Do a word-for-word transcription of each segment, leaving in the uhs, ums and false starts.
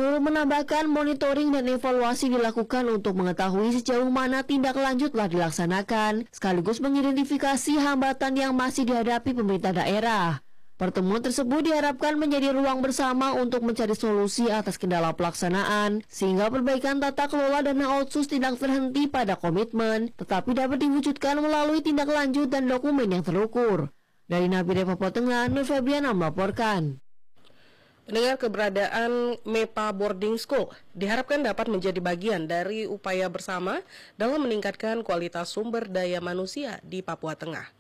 Nurul menambahkan monitoring dan evaluasi dilakukan untuk mengetahui sejauh mana tindak lanjut telah dilaksanakan, sekaligus mengidentifikasi hambatan yang masih dihadapi pemerintah daerah. Pertemuan tersebut diharapkan menjadi ruang bersama untuk mencari solusi atas kendala pelaksanaan, sehingga perbaikan tata kelola dana otsus tidak terhenti pada komitmen, tetapi dapat diwujudkan melalui tindak lanjut dan dokumen yang terukur. Dari Nabire Papua Tengah, Nur Febriana melaporkan. Pendengar, keberadaan MEPA Boarding School diharapkan dapat menjadi bagian dari upaya bersama dalam meningkatkan kualitas sumber daya manusia di Papua Tengah.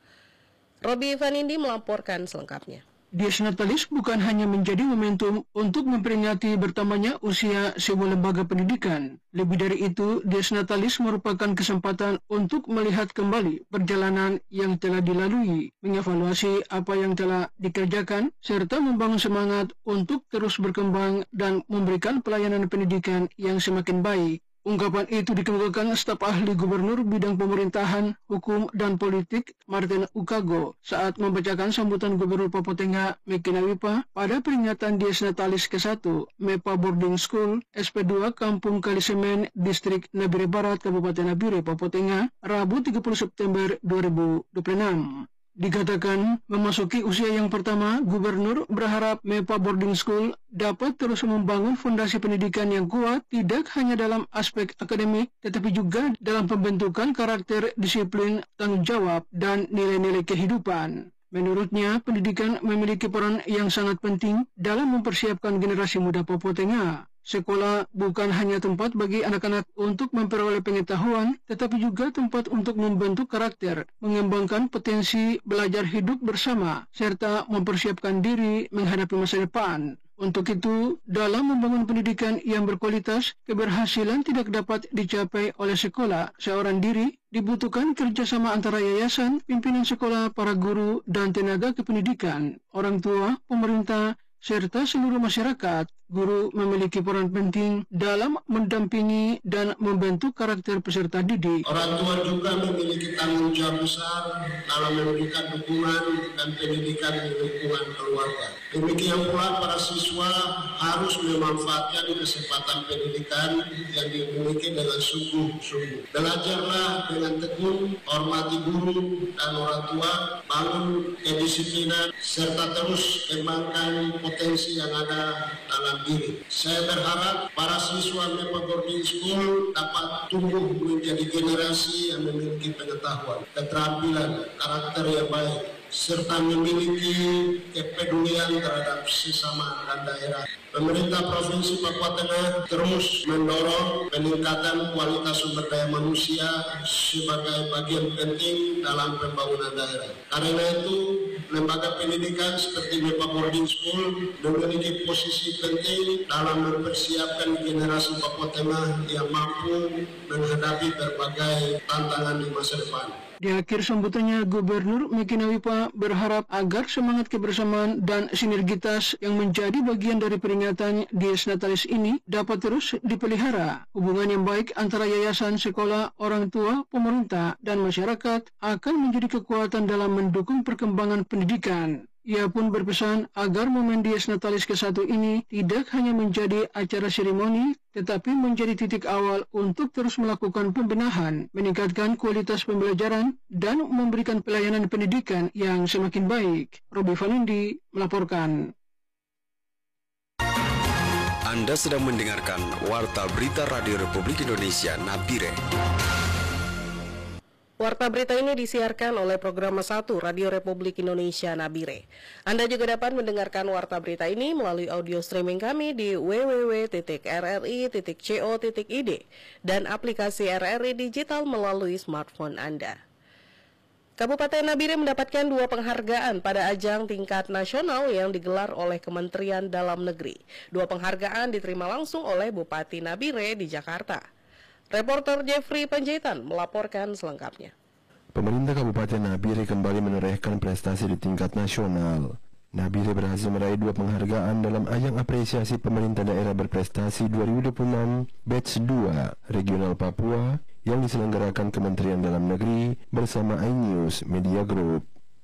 Robi Vanindi melaporkan selengkapnya. Dies Natalis bukan hanya menjadi momentum untuk memperingati bertambahnya usia sebuah lembaga pendidikan. Lebih dari itu, Dies Natalis merupakan kesempatan untuk melihat kembali perjalanan yang telah dilalui, mengevaluasi apa yang telah dikerjakan, serta membangun semangat untuk terus berkembang dan memberikan pelayanan pendidikan yang semakin baik. Ungkapan itu dikemukakan staf ahli gubernur bidang pemerintahan, hukum, dan politik Martin Ukago saat membacakan sambutan Gubernur Papua Tengah Meki Nawipa pada peringatan Dies Natalis ke satu MEPA Boarding School S P dua Kampung Kalisemen, Distrik Nabire Barat, Kabupaten Nabire, Papua Tengah, Rabu tiga puluh September dua ribu dua puluh enam. Dikatakan memasuki usia yang pertama, Gubernur berharap MEPA Boarding School dapat terus membangun fondasi pendidikan yang kuat tidak hanya dalam aspek akademik, tetapi juga dalam pembentukan karakter, disiplin, tanggung jawab, dan nilai-nilai kehidupan. Menurutnya, pendidikan memiliki peran yang sangat penting dalam mempersiapkan generasi muda Papua Tengah. Sekolah bukan hanya tempat bagi anak-anak untuk memperoleh pengetahuan, tetapi juga tempat untuk membentuk karakter, mengembangkan potensi belajar hidup bersama, serta mempersiapkan diri menghadapi masa depan. Untuk itu, dalam membangun pendidikan yang berkualitas, keberhasilan tidak dapat dicapai oleh sekolah seorang diri, dibutuhkan kerjasama antara yayasan, pimpinan sekolah, para guru, dan tenaga kependidikan, orang tua, pemerintah, serta seluruh masyarakat. Guru memiliki peran penting dalam mendampingi dan membentuk karakter peserta didik. Orang tua juga memiliki tanggung jawab besar dalam memberikan dukungan dan pendidikan di lingkungan keluarga. Demikian pula para siswa harus memanfaatkan kesempatan pendidikan yang dimiliki dengan sungguh-sungguh. Belajarlah dengan tekun, hormati guru dan orang tua, bangun kedisiplinan, serta terus kembangkan potensi yang ada dalam diri. Saya berharap para siswa MEPA Boarding School dapat tumbuh menjadi generasi yang memiliki pengetahuan, keterampilan, karakter yang baik, serta memiliki kepedulian terhadap sesama dan daerah. Pemerintah Provinsi Papua Tengah terus mendorong peningkatan kualitas sumber daya manusia sebagai bagian penting dalam pembangunan daerah. Karena itu, lembaga pendidikan seperti MEPA Boarding School memiliki posisi penting dalam mempersiapkan generasi Papua Tengah yang mampu menghadapi berbagai tantangan di masa depan. Di akhir sambutannya, Gubernur Meki Nawipa berharap agar semangat kebersamaan dan sinergitas yang menjadi bagian dari peringatan Dies Natalis ini dapat terus dipelihara. Hubungan yang baik antara yayasan, sekolah, orang tua, pemerintah, dan masyarakat akan menjadi kekuatan dalam mendukung perkembangan pendidikan. Ia pun berpesan agar momen Dies Natalis ke satu ini tidak hanya menjadi acara seremoni, tetapi menjadi titik awal untuk terus melakukan pembenahan, meningkatkan kualitas pembelajaran, dan memberikan pelayanan pendidikan yang semakin baik. Robi Vanindi melaporkan. Anda sedang mendengarkan Warta Berita Radio Republik Indonesia Nabire. Warta berita ini disiarkan oleh Program satu Radio Republik Indonesia Nabire. Anda juga dapat mendengarkan warta berita ini melalui audio streaming kami di w w w titik r r i titik co titik i d dan aplikasi R R I Digital melalui smartphone Anda. Kabupaten Nabire mendapatkan dua penghargaan pada ajang tingkat nasional yang digelar oleh Kementerian Dalam Negeri. Dua penghargaan diterima langsung oleh Bupati Nabire di Jakarta. Reporter Jeffrey Panjaitan melaporkan selengkapnya. Pemerintah Kabupaten Nabire kembali menorehkan prestasi di tingkat nasional. Nabire berhasil meraih dua penghargaan dalam ajang apresiasi pemerintah daerah berprestasi dua ribu dua puluh enam Batch dua Regional Papua yang diselenggarakan Kementerian Dalam Negeri bersama iNews Media Group.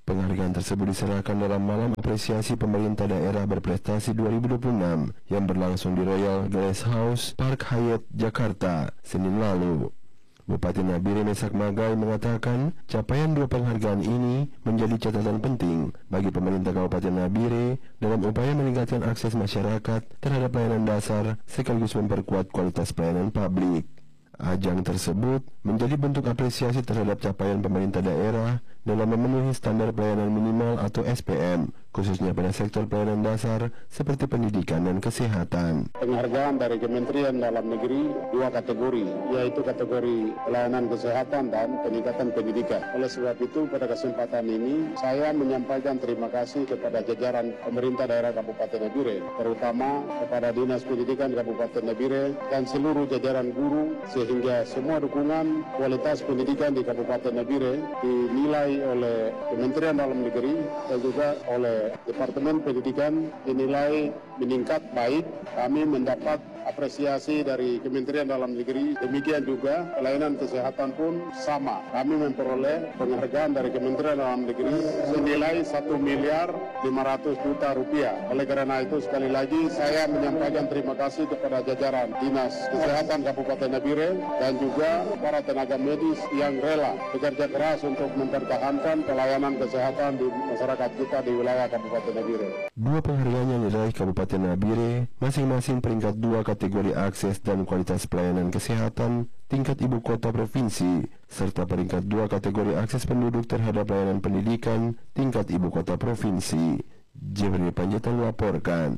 Penghargaan tersebut diserahkan dalam Malam Apresiasi Pemerintah Daerah Berprestasi dua ribu dua puluh enam yang berlangsung di Royal Glass House, Park Hyatt, Jakarta, Senin lalu. Bupati Nabire Mesak Magai mengatakan capaian dua penghargaan ini menjadi catatan penting bagi pemerintah Kabupaten Nabire dalam upaya meningkatkan akses masyarakat terhadap pelayanan dasar sekaligus memperkuat kualitas pelayanan publik. Ajang tersebut menjadi bentuk apresiasi terhadap capaian pemerintah daerah dalam memenuhi standar pelayanan minimal atau S P M, khususnya pada sektor pelayanan dasar seperti pendidikan dan kesehatan. Penghargaan dari Kementerian Dalam Negeri dua kategori, yaitu kategori pelayanan kesehatan dan peningkatan pendidikan. Oleh sebab itu, pada kesempatan ini saya menyampaikan terima kasih kepada jajaran pemerintah daerah Kabupaten Nabire, terutama kepada Dinas Pendidikan Kabupaten Nabire dan seluruh jajaran guru, sehingga semua dukungan kualitas pendidikan di Kabupaten Nabire dinilai oleh Kementerian Dalam Negeri dan juga oleh Departemen Pendidikan dinilai meningkat baik. Kami mendapat apresiasi dari Kementerian Dalam Negeri, demikian juga pelayanan kesehatan pun sama. Kami memperoleh penghargaan dari Kementerian Dalam Negeri senilai satu miliar lima ratus juta rupiah. Oleh karena itu, sekali lagi saya menyampaikan terima kasih kepada jajaran Dinas Kesehatan Kabupaten Nabire dan juga para tenaga medis yang rela bekerja keras untuk mempertahankan pelayanan kesehatan di masyarakat kita di wilayah Kabupaten Nabire. Dua penghargaan yang diraih Kabupaten Nabire masing-masing peringkat dua kategori akses dan kualitas pelayanan kesehatan tingkat ibu kota provinsi, serta peringkat dua kategori akses penduduk terhadap pelayanan pendidikan tingkat ibu kota provinsi. Jeffrey Panjaitan melaporkan.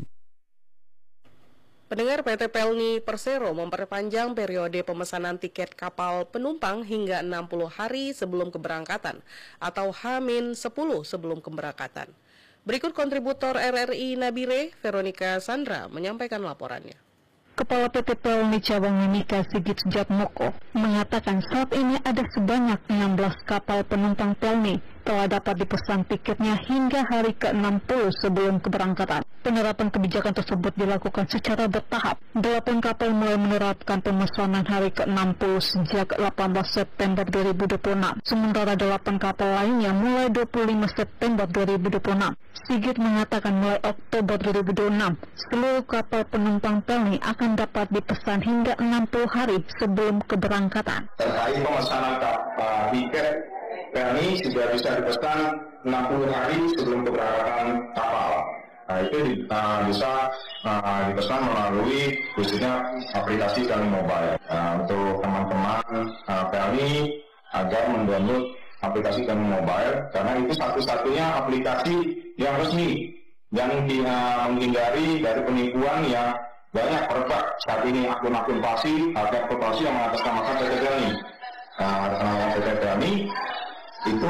Pendengar, P T Pelni Persero memperpanjang periode pemesanan tiket kapal penumpang hingga enam puluh hari sebelum keberangkatan atau H minus sepuluh sebelum keberangkatan. Berikut kontributor R R I Nabire, Veronica Sandra, menyampaikan laporannya. Kepala P T Pelni Cabang Mimika Sigit Sujatmoko mengatakan saat ini ada sebanyak enam belas kapal penumpang Pelni telah dapat dipesan tiketnya hingga hari ke enam puluh sebelum keberangkatan. Penerapan kebijakan tersebut dilakukan secara bertahap. delapan kapal mulai menerapkan pemesanan hari ke enam puluh sejak delapan belas September dua ribu dua puluh enam, sementara delapan kapal lainnya mulai dua puluh lima September dua ribu dua puluh enam. Sigit mengatakan mulai Oktober dua ribu dua puluh enam, seluruh kapal penumpang Pelni akan dapat dipesan hingga enam puluh hari sebelum keberangkatan. Terkait pemesanan kapal tiket, Pelni sudah bisa dipesan enam puluh hari sebelum keberangkatan kapal. Nah, itu uh, bisa uh, dipesan melalui khususnya aplikasi Pelni Mobile. Nah, untuk teman-teman uh, Pelni agar mendownload aplikasi Pelni Mobile, karena itu satu-satunya aplikasi yang resmi yang uh, menghindari dari penipuan yang banyak merebak saat ini, akun-akun palsu, harga palsu yang mengatasnamakan P T Pelni. Nah, atas P T Pelni itu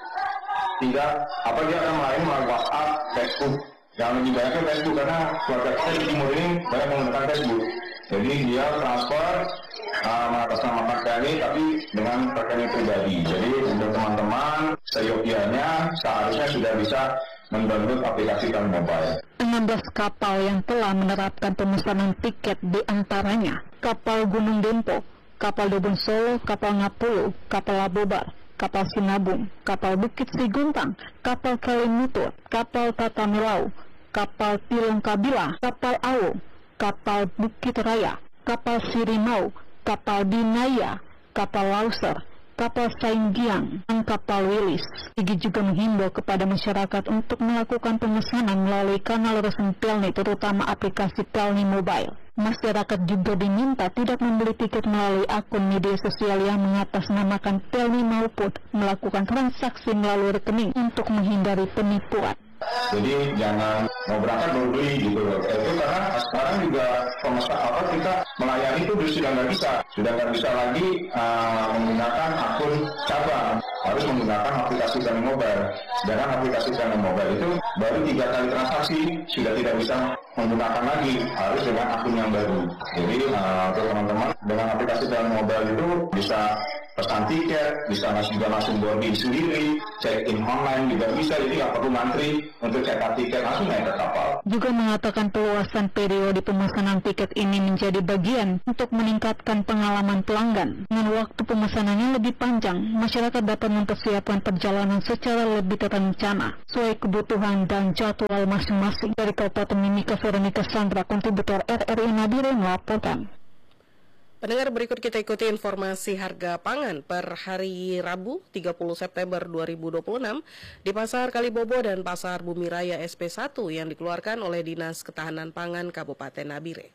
tidak apa dia akan melayani melalui WhatsApp, Facebook. Yang lebih banyak Facebook karena keluarga kita di timur ini banyak menggunakan Facebook. Jadi dia transfer uh, mengatasnamakan Pelni tapi dengan rekening pribadi. Jadi untuk teman-teman seyogianya seharusnya sudah bisa mendownload aplikasi Pelni Mobile. enam belas kapal yang telah menerapkan pemesanan tiket diantaranya kapal Gunung Dempo, kapal Dobon Solo, kapal Ngapulu, kapal Labobar, kapal Sinabung, kapal Bukit Siguntang, kapal Kalimutur, kapal Tatamilau, kapal Tilung Kabila, kapal Awu, kapal Bukit Raya, kapal Sirimau, kapal Dinaya, kapal Lauser, kapal Sainggiang, dan kapal Wilis. Igi juga menghimbau kepada masyarakat untuk melakukan pemesanan melalui kanal resmi Pelni, terutama aplikasi Pelni Mobile. Masyarakat juga diminta tidak membeli tiket melalui akun media sosial yang mengatasnamakan Pelni maupun melakukan transaksi melalui rekening untuk menghindari penipuan. Jadi jangan mau berangkat baru beli gitu loh. Itu karena sekarang juga pemesan apa kita melayani itu sudah nggak bisa, sudah nggak bisa lagi uh, menggunakan akun cabang, harus menggunakan aplikasi Pelni Mobile. Sedangkan aplikasi Pelni Mobile itu baru tiga kali transaksi sudah tidak bisa menggunakan lagi, harus dengan akun yang baru. Jadi uh, untuk teman-teman dengan aplikasi Pelni Mobile itu bisa pesan tiket, bisa juga langsung boarding sendiri, check-in online juga bisa, jadi nggak perlu ngantri untuk cetak tiket, langsung naik ke kapal. Juga mengatakan perluasan periode pemesanan tiket ini menjadi bagian untuk meningkatkan pengalaman pelanggan. Dengan waktu pemesanannya lebih panjang, masyarakat dapat mempersiapkan perjalanan secara lebih terencana, sesuai kebutuhan dan jadwal masing-masing. Dari Kabupaten Mimika, Veronica Sandra, kontributor R R I Nabire melaporkan. Pendengar, berikut kita ikuti informasi harga pangan per hari Rabu tiga puluh September dua ribu dua puluh enam di Pasar Kalibobo dan Pasar Bumi Raya S P satu yang dikeluarkan oleh Dinas Ketahanan Pangan Kabupaten Nabire.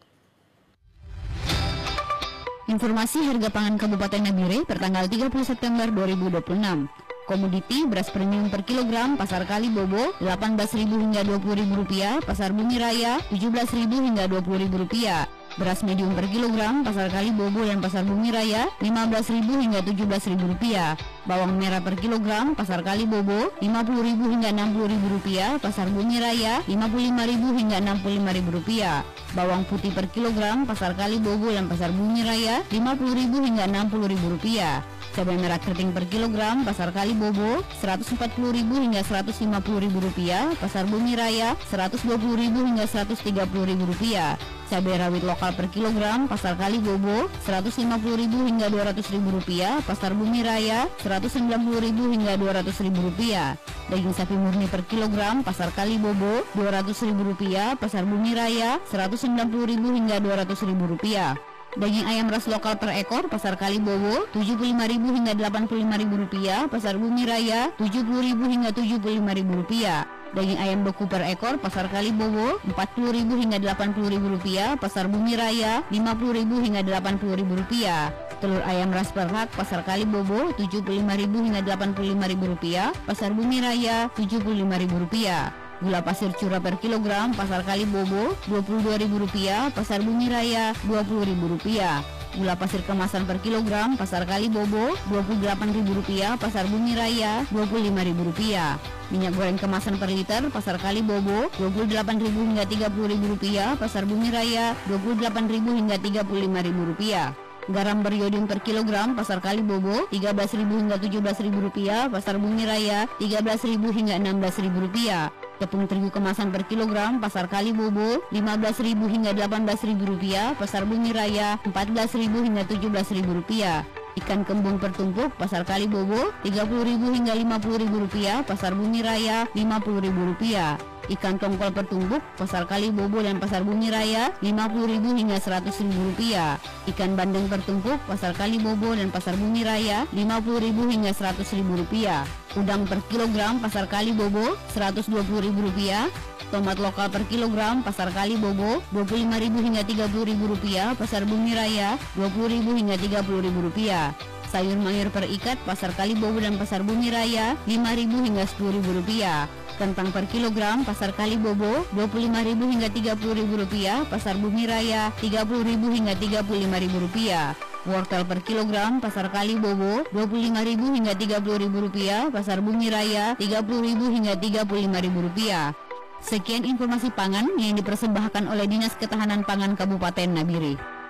Informasi harga pangan Kabupaten Nabire per tanggal tiga puluh September dua ribu dua puluh enam. Komoditi beras premium per kilogram Pasar Kalibobo delapan belas ribu hingga dua puluh ribu rupiah, Pasar Bumi Raya tujuh belas ribu hingga dua puluh ribu rupiah. Beras medium per kilogram Pasar Kalibobo dan Pasar Bumi Raya lima belas ribu hingga tujuh belas ribu rupiah. Bawang merah per kilogram Pasar Kalibobo lima puluh ribu hingga enam puluh ribu rupiah, Pasar Bumi Raya lima puluh lima ribu hingga enam puluh lima ribu rupiah. Bawang putih per kilogram Pasar Kalibobo dan Pasar Bumi Raya lima puluh ribu hingga enam puluh ribu rupiah. Cabai merah keriting per kilogram Pasar Kalibobo seratus empat puluh ribu hingga seratus lima puluh ribu rupiah, Pasar Bumi Raya seratus dua puluh ribu hingga seratus tiga puluh ribu rupiah. Cabai rawit lokal per kilogram Pasar Kalibobo seratus lima puluh ribu hingga dua ratus ribu rupiah, Pasar Bumi Raya seratus sembilan puluh ribu hingga dua ratus ribu rupiah. Daging sapi murni per kilogram Pasar Kalibobo dua ratus ribu rupiah, Pasar Bumi Raya seratus sembilan puluh ribu hingga dua ratus ribu rupiah. Daging ayam ras lokal per ekor Pasar Kalibobo tujuh puluh lima ribu hingga delapan puluh lima ribu rupiah, Pasar Bumi Raya tujuh puluh ribu hingga tujuh puluh lima ribu rupiah. Daging ayam beku per ekor Pasar Kalibobo empat puluh ribu hingga delapan puluh ribu rupiah, Pasar Bumi Raya lima puluh ribu hingga delapan puluh ribu rupiah. Telur ayam ras per hak Pasar Kalibobo tujuh puluh lima ribu hingga delapan puluh lima ribu rupiah, Pasar Bumi Raya tujuh puluh lima ribu rupiah. Gula pasir curah per kilogram Pasar Kalibobo dua puluh dua ribu rupiah, Pasar Bumi Raya dua puluh ribu rupiah. Gula pasir kemasan per kilogram Pasar Kalibobo dua puluh delapan ribu rupiah, Pasar Bumi Raya dua puluh lima ribu rupiah. Minyak goreng kemasan per liter Pasar Kalibobo dua puluh delapan ribu hingga tiga puluh ribu rupiah, Pasar Bumi Raya dua puluh delapan ribu hingga tiga puluh lima ribu rupiah. Garam beriodium per kilogram Pasar Kalibobo tiga belas ribu hingga tujuh belas ribu rupiah, Pasar Bumi Raya tiga belas ribu hingga enam belas ribu rupiah. Tepung terigu kemasan per kilogram Pasar Kalibobo lima belas ribu hingga delapan belas ribu rupiah, Pasar Bumi Raya empat belas ribu hingga tujuh belas ribu rupiah. Ikan kembung per tumpuk Pasar Kalibobo tiga puluh ribu hingga lima puluh ribu rupiah, Pasar Bumi Raya lima puluh ribu rupiah. Ikan tongkol per tumpuk Pasar Kalibobo dan Pasar Bumi Raya lima puluh ribu hingga seratus ribu rupiah. Ikan bandeng per tumpuk Pasar Kalibobo dan Pasar Bumi Raya lima puluh ribu hingga seratus ribu rupiah. Udang per kilogram Pasar Kalibobo seratus dua puluh ribu rupiah. Tomat lokal per kilogram Pasar Kalibobo dua puluh lima ribu hingga tiga puluh ribu rupiah, Pasar Bumi Raya dua puluh ribu hingga tiga puluh ribu rupiah. Sayur mayur per ikat Pasar Kalibobo dan Pasar Bumi Raya lima ribu hingga sepuluh ribu rupiah. Kentang per kilogram Pasar Kalibobo dua puluh lima ribu hingga tiga puluh ribu rupiah, Pasar Bumi Raya tiga puluh ribu hingga tiga puluh lima ribu rupiah. Wortel per kilogram Pasar Kalibobo dua puluh lima ribu hingga tiga puluh ribu rupiah, Pasar Bumi Raya tiga puluh ribu hingga tiga puluh lima ribu rupiah. Sekian informasi pangan yang dipersembahkan oleh Dinas Ketahanan Pangan Kabupaten Nabire.